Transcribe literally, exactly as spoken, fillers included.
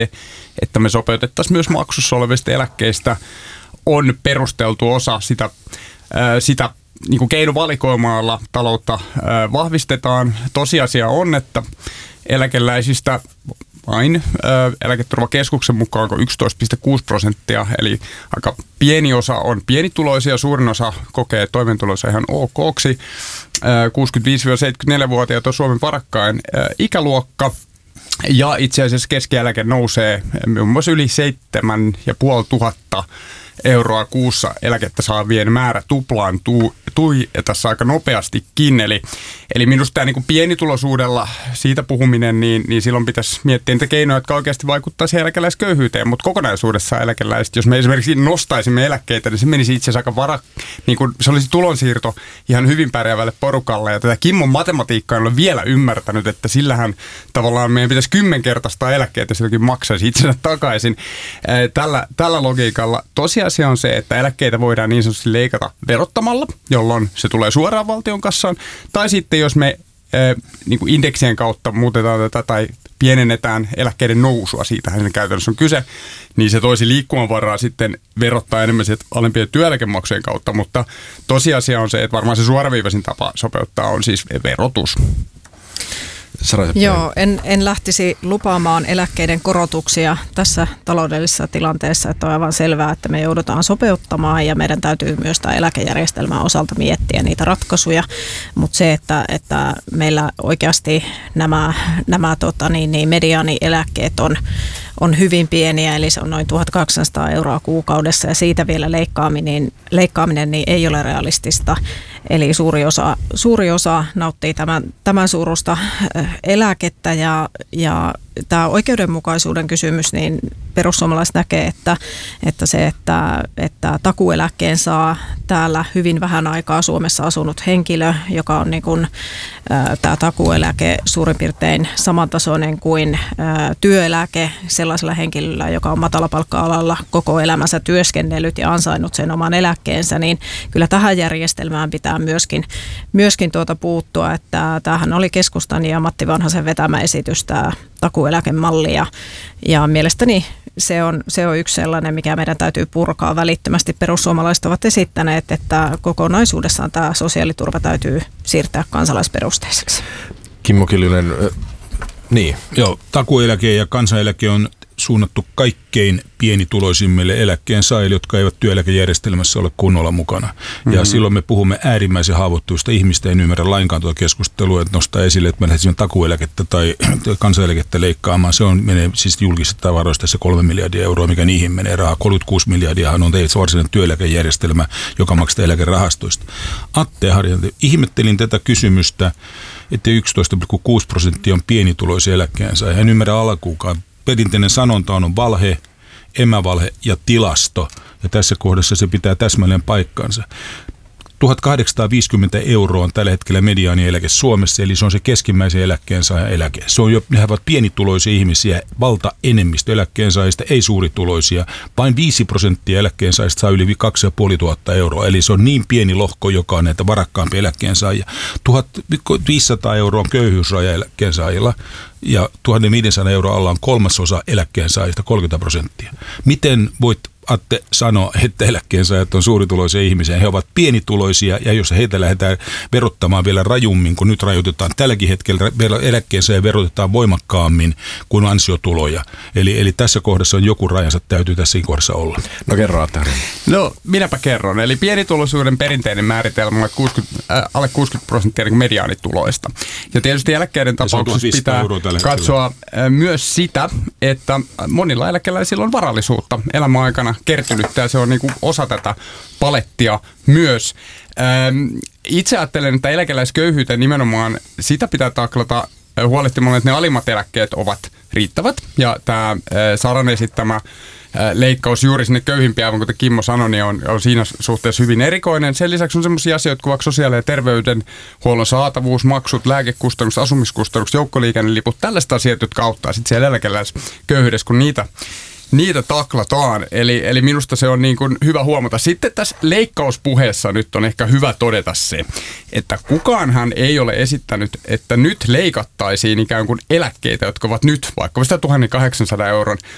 että me sopeutettaisiin myös maksussa olevista eläkkeistä, on perusteltu osa sitä, sitä niin kuin keinovalikoimalla taloutta vahvistetaan. Tosiasia on, että eläkeläisistä vain eläketurvakeskuksen mukaan yksitoista pilkku kuusi prosenttia, eli aika pieni osa on pienituloisia, suurin osa kokee toimeentulonsa ihan okoksi. kuusikymmentäviisi-seitsemänkymmentäneljä-vuotiaat on Suomen varakkain ikäluokka. Ja itse asiassa keskieläke nousee muun muassa yli seitsemän ja puoli tuhatta euroa kuussa eläkettä saavien määrä tuplaantuu tui tässä aika nopeastikin. Eli, eli minusta tämä niin kuin pienituloisuudella siitä puhuminen, niin, niin silloin pitäisi miettiä niitä keinoja, jotka oikeasti vaikuttaisivat eläkeläisköyhyyteen. Mutta kokonaisuudessaan eläkeläiset, jos me esimerkiksi nostaisimme eläkkeitä, niin se menisi itse asiassa aika vara, niin kuin se olisi tulonsiirto ihan hyvin pärjäävälle porukalle. Ja tätä Kimmon matematiikkaa en ole vielä ymmärtänyt, että sillähän tavallaan meidän pitäisi kymmenkertaistaa eläkkeitä, silläkin maksaisi itsensä takaisin. Tällä, tällä logiikalla tosiasia on se, että eläkkeitä voidaan niin sanotusti leikata verottamalla, jolloin se tulee suoraan valtion kassaan. Tai sitten jos me äh, niin kuin indeksien kautta muutetaan tätä tai pienennetään eläkkeiden nousua, siitähän sen käytännössä on kyse, niin se toisi liikkumavaraa sitten verottaa enemmän sieltä alempien työeläkemaksujen kautta. Mutta tosiasia on se, että varmaan se suoraviivaisin tapa sopeuttaa on siis verotus. Joo, en, en lähtisi lupaamaan eläkkeiden korotuksia tässä taloudellisessa tilanteessa, että on aivan selvää, että me joudutaan sopeuttamaan ja meidän täytyy myös tämä eläkejärjestelmän osalta miettiä niitä ratkaisuja, mutta se, että, että meillä oikeasti nämä, nämä tota niin, niin mediaanieläkkeet on on hyvin pieniä, eli se on noin tuhatkaksisataa euroa kuukaudessa ja siitä vielä leikkaaminen, leikkaaminen niin ei ole realistista. Eli suuri osa, suuri osa nauttii tämän, tämän suurusta eläkettä ja, ja tämä oikeudenmukaisuuden kysymys, niin perussuomalaiset näkee, että, että se, että, että takuueläkkeen saa täällä hyvin vähän aikaa Suomessa asunut henkilö, joka on niin kuin, ä, tämä takuueläke suurin piirtein samantasoinen kuin ä, työeläke sellaisella henkilöllä, joka on matalapalkka-alalla koko elämänsä työskennellyt ja ansainnut sen oman eläkkeensä, niin kyllä tähän järjestelmään pitää myöskin, myöskin tuota puuttua, että tämähän oli keskustan ja Matti Vanhasen vetämä esitys, tämä takuueläkemalli ja, ja mielestäni se on, se on yksi sellainen, mikä meidän täytyy purkaa välittömästi. Perussuomalaiset ovat esittäneet, että kokonaisuudessaan tämä sosiaaliturva täytyy siirtää kansalaisperusteiseksi. Kimmo Kiljunen, äh, niin. Joo, takuueläke ja kansaneläke on suunnattu kaikkein pienituloisimmille eläkkeensaajille, jotka eivät työeläkejärjestelmässä ole kunnolla mukana. Mm-hmm. Ja silloin me puhumme äärimmäisen haavoittuvista ihmistä. En ymmärrä lainkaan tuota keskustelua, että nostaa esille, että me lähdetään takuueläkettä tai kansaneläkettä leikkaamaan. Se on, menee siis julkisista tavaroista se kolme miljardia euroa, mikä niihin menee rahaa. kolmekymmentäkuusi miljardiahan on teitä varsinainen työeläkejärjestelmä, joka maksaa eläkerahastoista. Atte Harjanne, ihmettelin tätä kysymystä, että yksitoista pilkku kuusi prosenttia on pienituloisia eläkkeensaajia. En ymmärrä alkuukaan. Perinteinen sanonta on valhe, emävalhe ja tilasto. Ja tässä kohdassa se pitää täsmälleen paikkansa. tuhatkahdeksansataaviisikymmentä euroa on tällä hetkellä mediaanieläke Suomessa, eli se on se keskimmäisen eläkkeensaajan eläke. Se on jo, ne ovat pienituloisia ihmisiä, valtaenemmistö eläkkeensaajista, ei suurituloisia. Vain viisi prosenttia eläkkeensaajista saa yli kaksi ja puoli tuhatta euroa, eli se on niin pieni lohko, joka on näitä varakkaampia eläkkeensaajia. tuhatviisisataa euroa on köyhyysraja eläkkeensaajilla, ja tuhatviisisataa euroa alla on kolmasosa eläkkeensaajista, kolmekymmentä prosenttia. Miten voit, Atte, sanoa, että eläkkeensaajat on suurituloisia ihmisiä? He ovat pienituloisia, ja jos heitä lähdetään verottamaan vielä rajummin, kun nyt rajoitetaan tälläkin hetkellä, eläkkeensaajia verotetaan voimakkaammin kuin ansiotuloja. Eli, eli tässä kohdassa on joku rajansa, täytyy tässä kohdassa olla. No kerro, Atte. No minäpä kerron. Eli pienituloisuuden perinteinen määritelmä on kuusikymmentä, äh, alle kuusikymmentä prosenttia niin mediaanituloista. Ja tietysti eläkkeiden tapauksessa pitää katsoa äh, myös sitä, että monilla eläkeläisillä on varallisuutta elämän aikana kertynyttä ja se on niin kuin osa tätä palettia myös. Ähm, itse ajattelen, että eläkeläisköyhyyteen nimenomaan sitä pitää taklata huolehtimalla, että ne alimmat eläkkeet ovat riittävät. Ja tämä äh, Saran esittämä äh, leikkaus juuri sinne köyhimpiä, aivan kuten Kimmo sanoi, niin on, on siinä suhteessa hyvin erikoinen. Sen lisäksi on sellaisia asioita kuin vaikka sosiaali- ja terveydenhuollon saatavuus, maksut, lääkekustannukset, asumiskustannukset, joukkoliikenneliput, tällaiset asiat, jotka auttaa sitten siellä eläkeläisköyhyydessä, kun niitä Niitä taklataan, eli, eli minusta se on niin kuin hyvä huomata. Sitten tässä leikkauspuheessa nyt on ehkä hyvä todeta se, että kukaanhan ei ole esittänyt, että nyt leikattaisiin ikään kuin eläkkeitä, jotka ovat nyt vaikka sitä tuhatkahdeksansataa euron